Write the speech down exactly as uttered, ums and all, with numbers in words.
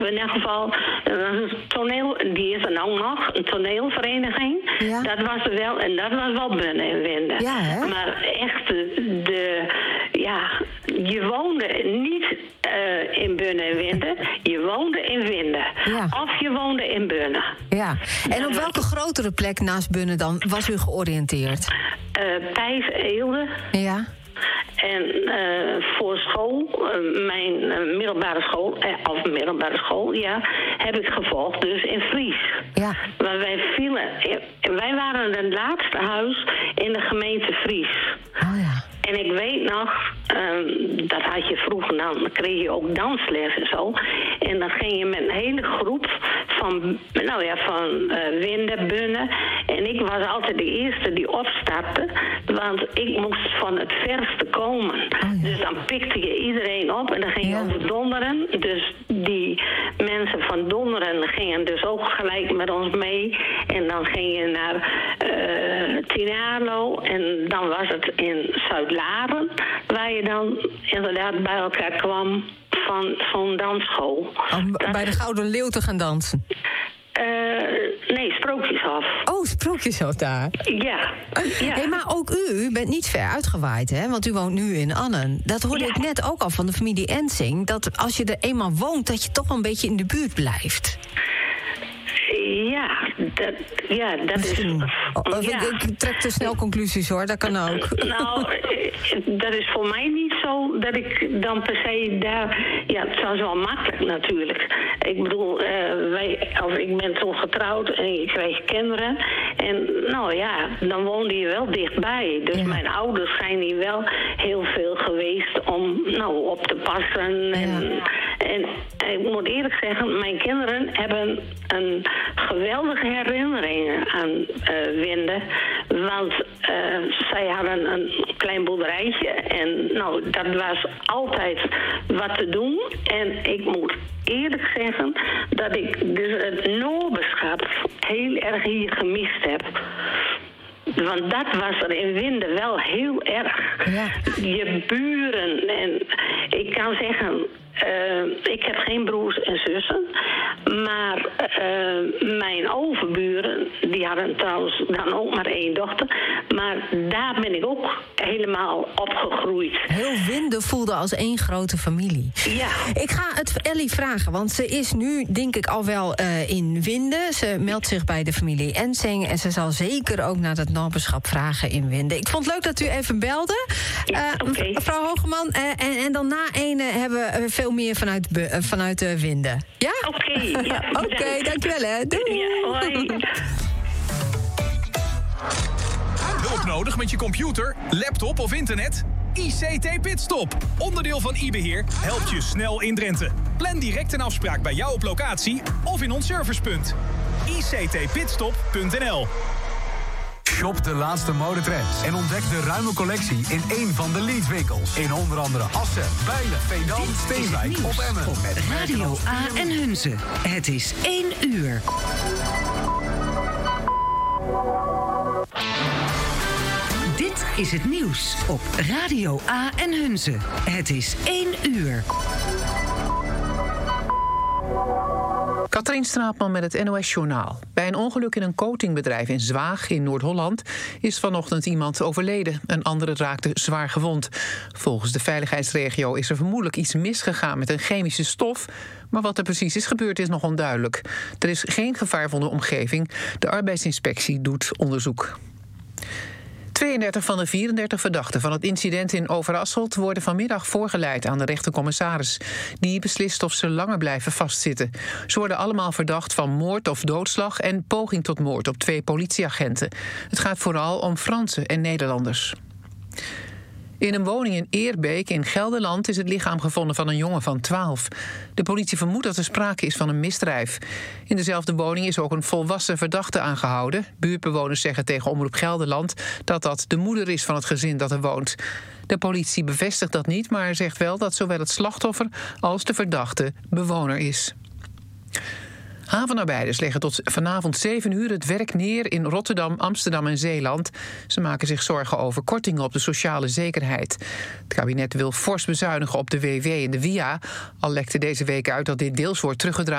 In ieder geval, een toneel, die is er nou nog, een toneelvereniging. Ja. Dat was er wel, en dat was wel bunnen en winden. Ja, hè? Maar echt, de, de ja, je woonde niet uh, in bunnen en winden, je woonde in winden. Ja. Of je woonde in bunnen. Ja. En op welke grotere plek naast Bunnen dan was u georiënteerd? Uh, Pijs, Eelde. Ja. En uh, voor school, uh, mijn uh, middelbare school, eh, of middelbare school, ja, heb ik gevolgd dus in Fries. Ja. Maar wij vielen, wij waren het laatste huis in de gemeente Fries. Oh ja. En ik weet nog, um, dat had je vroeger, dan kreeg je ook dansles en zo. En dan ging je met een hele groep van, nou ja, van uh, winden, bunnen. En ik was altijd de eerste die opstapte, want ik moest van het verste komen. Oh ja. Dus dan pikte je iedereen op en dan ging je ja. over Donderen. Dus die mensen van Donderen gingen dus ook gelijk met ons mee. En dan ging je naar uh, Tinalo en dan was het in Zuid-Laren, waar je dan inderdaad bij elkaar kwam van zo'n dansschool. Om b- bij de Gouden Leeuw te gaan dansen? Uh, nee, Sprookjeshof. Oh, Sprookjeshof daar. Ja. ja. Hey, maar ook u, u bent niet ver uitgewaaid, hè? Want u woont nu in Annen. Dat hoorde ja. ik net ook al van de familie Ensing, dat als je er eenmaal woont, dat je toch wel een beetje in de buurt blijft. Ja, dat, ja, dat Misschien. is... Of ja. ik, ik trek te snel conclusies, hoor. Dat kan ook. Nou, dat is voor mij niet zo dat ik dan per se daar... Ja, het was wel makkelijk natuurlijk. Ik bedoel, uh, wij, of ik ben toen getrouwd en ik kreeg kinderen. En nou ja, dan woonde je wel dichtbij. Dus ja. mijn ouders zijn hier wel heel veel geweest om nou, op te passen. En, ja. en ik moet eerlijk zeggen, mijn kinderen hebben een geweldige herinnering aan uh, Winden. Want uh, zij hadden een klein boerderijtje en nou, dat was altijd wat te doen. En ik moet eerlijk zeggen dat ik dus het Noorbeschap heel erg hier gemist heb. Want dat was er in Winden wel heel erg. Ja. Je buren en ik kan zeggen... Uh, ik heb geen broers en zussen, maar uh, mijn overburen, die hadden trouwens dan ook maar één dochter, maar daar ben ik ook helemaal opgegroeid. Heel Winden voelde als één grote familie. Ja. Ik ga het Ellie vragen, want ze is nu denk ik al wel uh, in Winden. Ze meldt zich bij de familie Ensing en ze zal zeker ook naar het Noorbeschap vragen in Winden. Ik vond het leuk dat u even belde. Ja, uh, okay. Mevrouw Hogeman, uh, en, en dan na ene hebben we veel meer vanuit, uh, vanuit de Winden. Ja? Oké, okay, ja. Oké, okay, dankjewel hè. Doei. Ja, hoi. Hulp nodig met je computer, laptop of internet? I C T Pitstop, onderdeel van iBeheer, helpt je snel in Drenthe. Plan direct een afspraak bij jou op locatie of in ons servicepunt. I C T pitstop punt n l. Shop de laatste modetrends en ontdek de ruime collectie in één van de Leeds-winkels. In onder andere Assen, Bijlen, Veendam, Steenwijk of Emmen. Op met Radio A en Hunze. Het is één uur. Dit is het nieuws op Radio A en Hunze. Het is één uur. Katrien Straatman met het N O S-journaal. Bij een ongeluk in een coatingbedrijf in Zwaag in Noord-Holland is vanochtend iemand overleden. Een andere raakte zwaar gewond. Volgens de veiligheidsregio is er vermoedelijk iets misgegaan met een chemische stof. Maar wat er precies is gebeurd is nog onduidelijk. Er is geen gevaar voor de omgeving. De arbeidsinspectie doet onderzoek. tweeëndertig van de vierendertig verdachten van het incident in Overasselt worden vanmiddag voorgeleid aan de rechtercommissaris. Die beslist of ze langer blijven vastzitten. Ze worden allemaal verdacht van moord of doodslag en poging tot moord op twee politieagenten. Het gaat vooral om Fransen en Nederlanders. In een woning in Eerbeek in Gelderland is het lichaam gevonden van een jongen van twaalf. De politie vermoedt dat er sprake is van een misdrijf. In dezelfde woning is ook een volwassen verdachte aangehouden. Buurtbewoners zeggen tegen Omroep Gelderland dat dat de moeder is van het gezin dat er woont. De politie bevestigt dat niet, maar zegt wel dat zowel het slachtoffer als de verdachte bewoner is. Havenarbeiders leggen tot vanavond zeven uur het werk neer in Rotterdam, Amsterdam en Zeeland. Ze maken zich zorgen over kortingen op de sociale zekerheid. Het kabinet wil fors bezuinigen op de W W en de W I A. Al lekte deze week uit dat dit deels wordt teruggedraaid.